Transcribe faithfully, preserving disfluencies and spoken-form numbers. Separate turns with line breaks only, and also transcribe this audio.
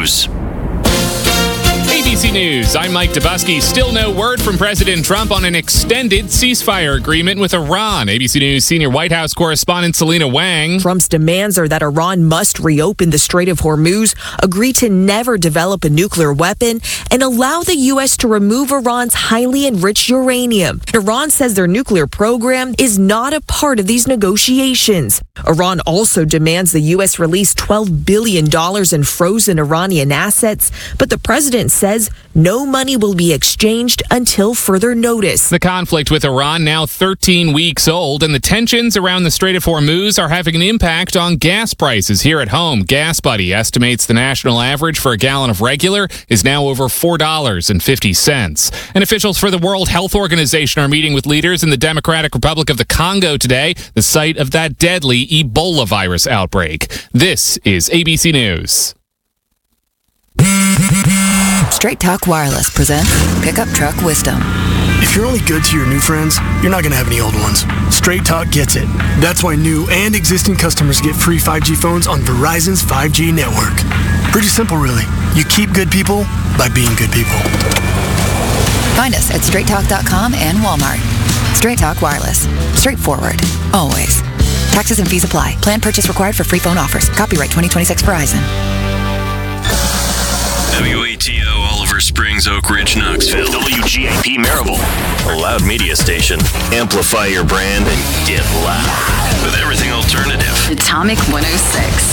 News.
A B C News, I'm Mike Dubusky. Still no word from President Trump on an extended ceasefire agreement with Iran. A B C News senior White House correspondent Selena Wang.
Trump's demands are that Iran must reopen the Strait of Hormuz, agree to never develop a nuclear weapon, and allow the U S to remove Iran's highly enriched uranium. Iran says their nuclear program is not a part of these negotiations. Iran also demands the U S release twelve billion dollars in frozen Iranian assets, but the president says no money will be exchanged until further notice.
The conflict with Iran now thirteen weeks old, and the tensions around the Strait of Hormuz are having an impact on gas prices here at home. GasBuddy estimates the national average for a gallon of regular is now over four dollars and fifty cents. And officials for the World Health Organization are meeting with leaders in the Democratic Republic of the Congo today, the site of that deadly Ebola virus outbreak. This is A B C News.
Straight Talk Wireless presents Pickup Truck Wisdom.
If you're only good to your new friends, you're not going to have any old ones. Straight Talk gets it. That's why new and existing customers get free five G phones on Verizon's five G network. Pretty simple, really. You keep good people by being good people.
Find us at straight talk dot com and Walmart. Straight Talk Wireless. Straightforward. Always. Taxes and fees apply. Plan purchase required for free phone offers. Copyright twenty twenty-six Verizon.
W A T O Oliver Springs, Oak Ridge, Knoxville. W G A P Marable. A loud media station. Amplify your brand and get loud with everything alternative.
Atomic one oh six.